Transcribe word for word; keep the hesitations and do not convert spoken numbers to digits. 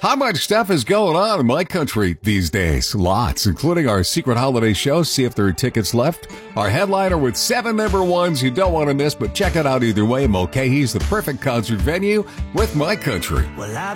How much stuff is going on in my country these days? Lots, including our secret holiday show, see if there are tickets left. Our headliner with seven number ones you don't want to miss, but check it out either way. Mulcahy's the perfect concert venue with My Country. Well, I